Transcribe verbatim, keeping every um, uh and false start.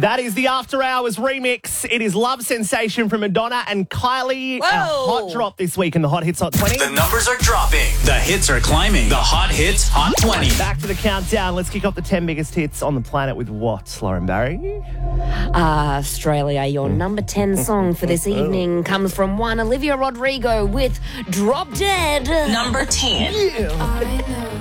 That is the After Hours remix. It is Love Sensation from Madonna and Kylie. Whoa. A hot drop this week in the Hot Hits Hot twenty. The numbers are dropping. The hits are climbing. The Hot Hits Hot twenty. Back to the countdown. Let's kick off the ten biggest hits on the planet with what, Lauren Barry? Uh, Australia, your number ten song for this evening comes from one Olivia Rodrigo with Drop Dead. Number ten. Yeah. I know